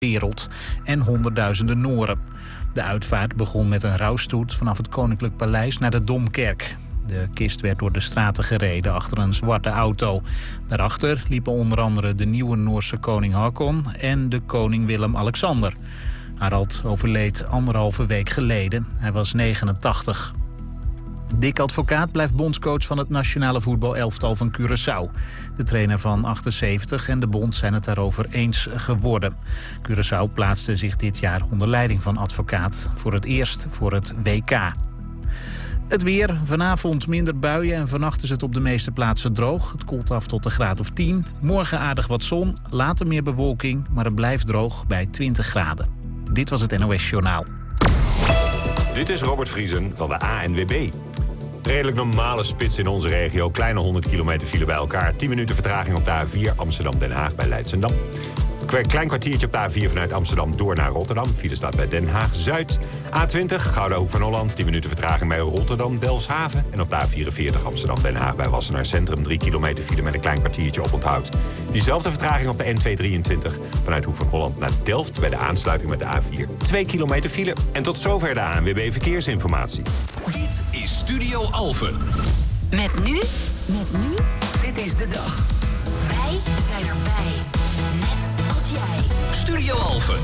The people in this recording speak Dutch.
wereld en honderdduizenden Noren. De uitvaart begon met een rouwstoet vanaf het Koninklijk Paleis naar de Domkerk. De kist werd door de straten gereden achter een zwarte auto. Daarachter liepen onder andere de nieuwe Noorse koning Haakon en de koning Willem-Alexander. Harald overleed 1,5 week geleden. Hij was 89. Dick Advocaat blijft bondscoach van het nationale voetbalelftal van Curaçao. De trainer van 78 en de bond zijn het daarover eens geworden. Curaçao plaatste zich dit jaar onder leiding van Advocaat voor het eerst voor het WK. Het weer, vanavond minder buien en vannacht is het op de meeste plaatsen droog. Het koelt af tot een graad of 10. Morgen aardig wat zon, later meer bewolking, maar het blijft droog bij 20 graden. Dit was het NOS Journaal. Dit is Robert Vriesen van de ANWB. Redelijk normale spits in onze regio. Kleine 100 kilometer file bij elkaar. 10 minuten vertraging op de A4 Amsterdam-Den Haag bij Leidschendam. Klein kwartiertje op de A4 vanuit Amsterdam door naar Rotterdam. File staat bij Den Haag-Zuid. A20 Gouden Hoek van Holland. 10 minuten vertraging bij Rotterdam-Delfshaven. En op de A44 Amsterdam-Den Haag bij Wassenaar Centrum. 3 kilometer file met een klein kwartiertje op onthoud. Diezelfde vertraging op de N223 vanuit Hoek van Holland naar Delft bij de aansluiting met de A4. 2 kilometer file. En tot zover de ANWB Verkeersinformatie. Dit is Studio Alphen. Met nu? Dit is de dag. Wij zijn erbij. Net als jij. Studio Alphen.